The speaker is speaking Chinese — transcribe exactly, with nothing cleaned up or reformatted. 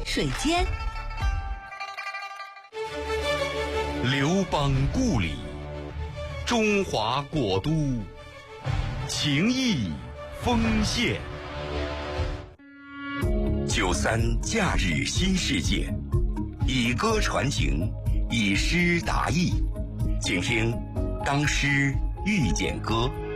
水间。 刘邦故里，中华国都，情义丰县。九三假日新世界，以歌传情，以诗达意，请听《当诗遇见歌》。